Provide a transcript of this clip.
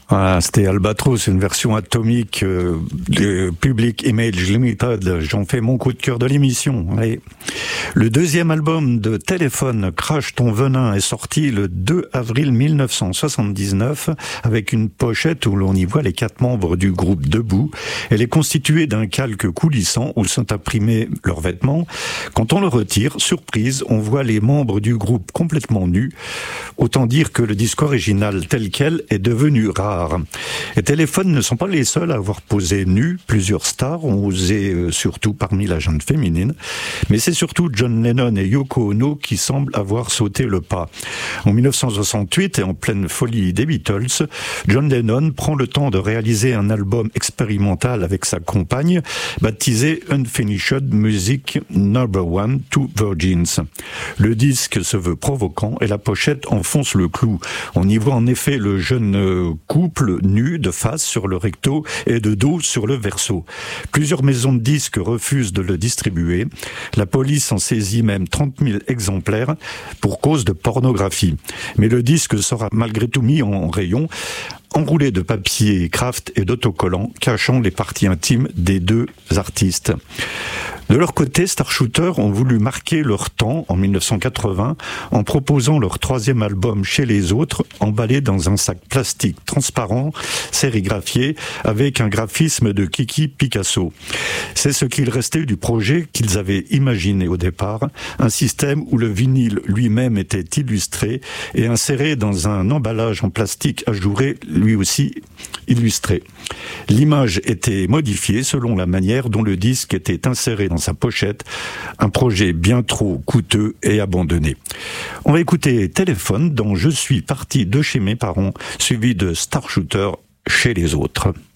Voilà, c'était Albatros, une version atomique de Public Image Limited. J'en fais mon coup de cœur de l'émission. Allez. Le deuxième album de Téléphone, Crache ton venin, est sorti le 2 avril 1979 avec une pochette où l'on y voit les 4 membres du groupe debout. Elle est constituée d'un calque coulissant où sont imprimés leurs vêtements. Quand on le retire, surprise, on voit les membres du groupe complètement nus. Autant dire que le disque original tel quel est devenu rare. Les Téléphones ne sont pas les seuls à avoir posé nus. Plusieurs stars ont osé, surtout parmi la gente féminine. Mais c'est surtout John Lennon et Yoko Ono qui semblent avoir sauté le pas. En 1968, et en pleine folie des Beatles, John Lennon prend le temps de réaliser un album expérimental avec sa compagne, baptisé Unfinished Music No. 1 to Virgins. Le disque se veut provoquant et la pochette enfonce le clou. On y voit en effet le jeune couple nu de face sur le recto et de dos sur le verso. Plusieurs maisons de disques refusent de le distribuer. La police en saisit même 30 000 exemplaires pour cause de pornographie. Mais le disque sera malgré tout mis en rayon, enroulé de papier craft et d'autocollants cachant les parties intimes des deux artistes. De leur côté, Star Shooter ont voulu marquer leur temps en 1980 en proposant leur 3e album Chez les autres, emballé dans un sac plastique transparent, sérigraphié, avec un graphisme de Kiki Picasso. C'est ce qu'il restait du projet qu'ils avaient imaginé au départ, un système où le vinyle lui-même était illustré et inséré dans un emballage en plastique ajouré, lui aussi illustré. L'image était modifiée selon la manière dont le disque était inséré dans sa pochette, un projet bien trop coûteux et abandonné. On va écouter Téléphone dont Je suis parti de chez mes parents, suivi de Star Shooter Chez les autres.